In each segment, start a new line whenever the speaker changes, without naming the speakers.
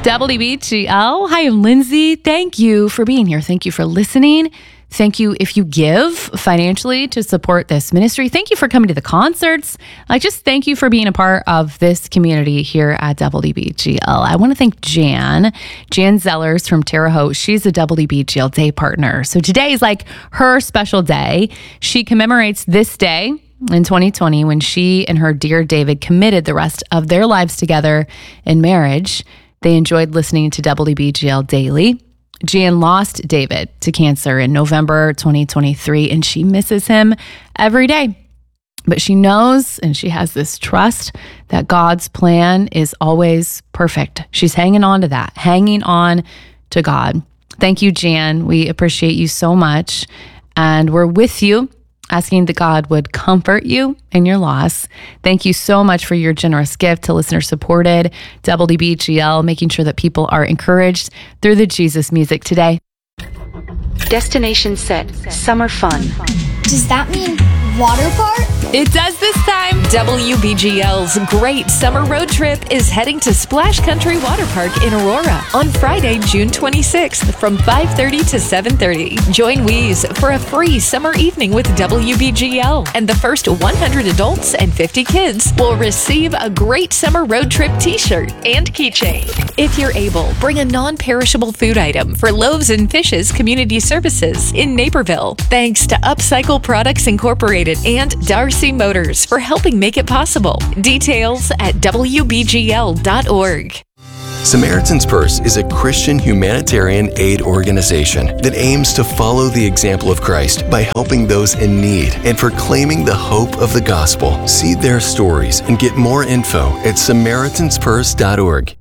WBGL. Hi, I'm Lindsay. Thank you for being here. Thank you for listening. Thank you if you give financially to support this ministry. Thank you for coming to the concerts. Just thank you for being a part of this community here at WBGL. I want to thank Jan Zellers from Terre Haute. She's a WBGL day partner. So today is like her special day. She commemorates this day in 2020 when she and her dear David committed the rest of their lives together in marriage. They enjoyed listening to WBGL daily. Jan lost David to cancer in November 2023, and she misses him every day. But she knows and she has this trust that God's plan is always perfect. She's hanging on to that, hanging on to God. Thank you, Jan. We appreciate you so much. And we're with you, asking that God would comfort you in your loss. Thank you so much for your generous gift to listener-supported WBGL, making sure that people are encouraged through the Jesus music today.
Destination set, summer fun.
Does that mean water park?
It does this time. WBGL's Great Summer Road Trip is heading to Splash Country Water Park in Aurora on Friday, June 26th from 5:30 to 7:30. Join Weeze for a free summer evening with WBGL, and the first 100 adults and 50 kids will receive a Great Summer Road Trip t-shirt and keychain. If you're able, bring a non-perishable food item for Loaves and Fishes Community Services in Naperville. Thanks to Upcycle Products Incorporated and Darcy Motors for helping make it possible. Details at WBGL.org.
Samaritan's Purse is a Christian humanitarian aid organization that aims to follow the example of Christ by helping those in need and proclaiming the hope of the gospel. See their stories and get more info at SamaritansPurse.org.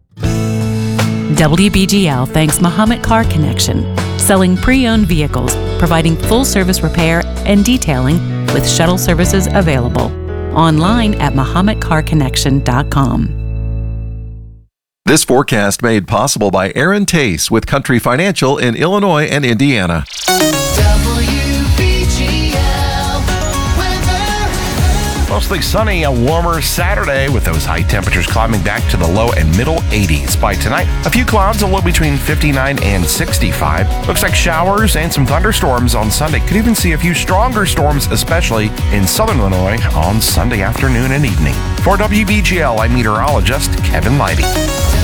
WBGL thanks Muhammad Car Connection, selling pre-owned vehicles, providing full-service repair and detailing with shuttle services available. Online at MuhammadCarConnection.com.
This forecast made possible by Aaron Tace with Country Financial in Illinois and Indiana.
Mostly sunny, a warmer Saturday with those high temperatures climbing back to the low and middle 80s. By tonight, a few clouds, a low between 59 and 65. Looks like showers and some thunderstorms on Sunday. Could even see a few stronger storms, especially in southern Illinois on Sunday afternoon and evening. For WBGL, I'm meteorologist Kevin Leidy.